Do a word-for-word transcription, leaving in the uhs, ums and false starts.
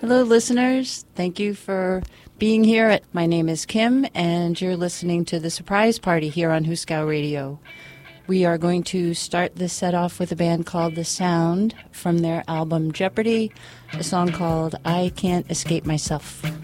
Hello, listeners. Thank you for being here. My name is Kim, and you're listening to The Surprise Party here on Huskow Radio. We are going to start this set off with a band called The Sound from their album Jeopardy, a song called I Can't Escape Myself.